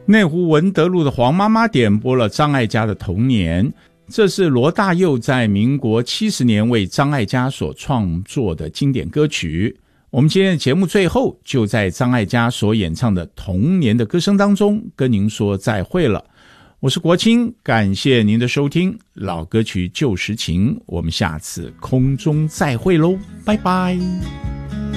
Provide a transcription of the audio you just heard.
内湖文德路的黄妈妈点播了张艾嘉的童年，这是罗大佑在民国70年为张艾嘉所创作的经典歌曲。我们今天的节目最后就在张艾嘉所演唱的童年的歌声当中跟您说再会了。我是国清，感谢您的收听，老歌曲旧时情，我们下次空中再会喽，拜拜。